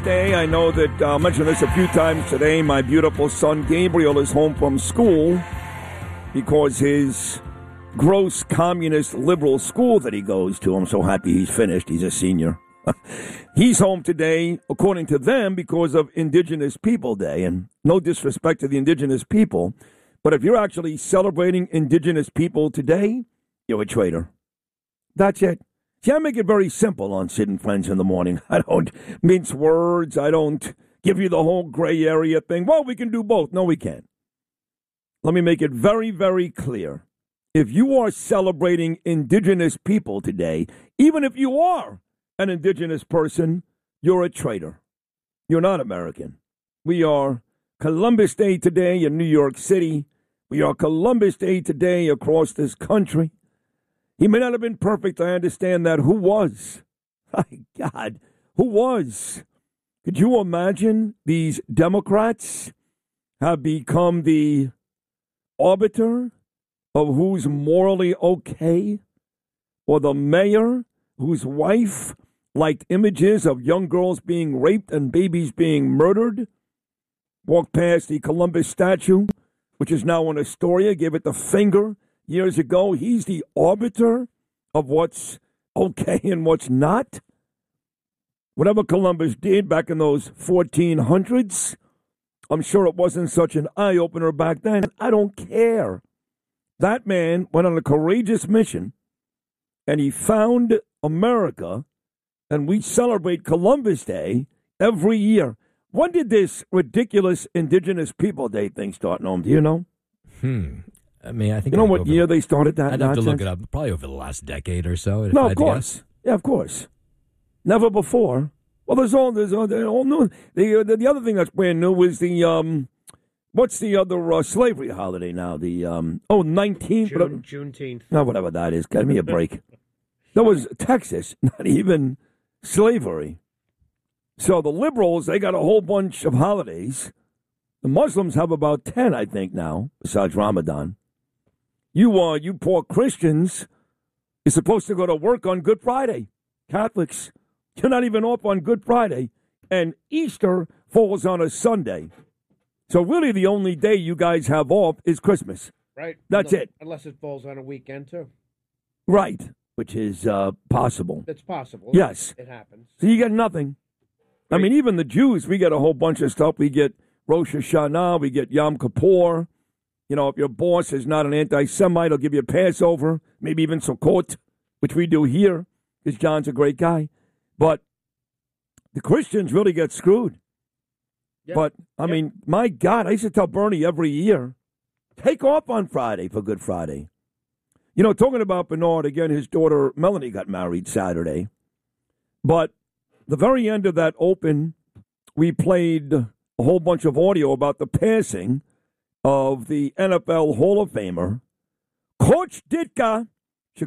Day, I know that I mentioned this a few times today. My beautiful son Gabriel is home from school because his gross communist liberal school that he goes to, I'm so happy he's finished. He's a senior. He's home today, according to them, because of Indigenous People Day. And no disrespect to the Indigenous people, but if you're actually celebrating Indigenous people today, you're a traitor. That's it. See, I make it very simple on Sid and Friends in the morning. I don't mince words. I don't give you the whole gray area thing. Well, we can do both. No, we can't. Let me make it very, very clear. If you are celebrating Indigenous people today, even if you are an Indigenous person, you're a traitor. You're not American. We are Columbus Day today in New York City. We are Columbus Day today across this country. He may not have been perfect, I understand that. Who was? My God, who was? Could you imagine these Democrats have become the arbiter of who's morally okay? Or the mayor whose wife liked images of young girls being raped and babies being murdered? Walked past the Columbus statue, which is now in Astoria, gave it the finger years ago. He's the arbiter of what's okay and what's not. Whatever Columbus did back in those 1400s, I'm sure it wasn't such an eye-opener back then. I don't care. That man went on a courageous mission, and he found America, and we celebrate Columbus Day every year. When did this ridiculous Indigenous People Day thing start, Noam? Do you know? I mean, I think you know what year they started that? I'd have to look it up. Probably over the last decade or so. No, of course. Yeah, of course. Never before. Well, there's all new. The other thing that's brand new is the what's the other slavery holiday now? The 19th, Juneteenth. No, whatever that is. Give me a break. That was Texas, not even slavery. So the liberals, they got a whole bunch of holidays. The Muslims have about 10, I think, now, besides Ramadan. You poor Christians, you're supposed to go to work on Good Friday. Catholics, you're not even off on Good Friday. And Easter falls on a Sunday. So really the only day you guys have off is Christmas. Right. That's it. Unless it falls on a weekend, too. Right, which is possible. It's possible. Yes. It happens. So you get nothing. Right. I mean, even the Jews, we get a whole bunch of stuff. We get Rosh Hashanah, we get Yom Kippur. You know, if your boss is not an anti-Semite, he'll give you a Passover, maybe even Sukkot, which we do here, because John's a great guy. But the Christians really get screwed. Yep. But, I mean, my God, I used to tell Bernie every year, take off on Friday for Good Friday. You know, talking about Bernard, again, his daughter Melanie got married Saturday. But the very end of that open, we played a whole bunch of audio about the passing of the NFL Hall of Famer, Coach Ditka.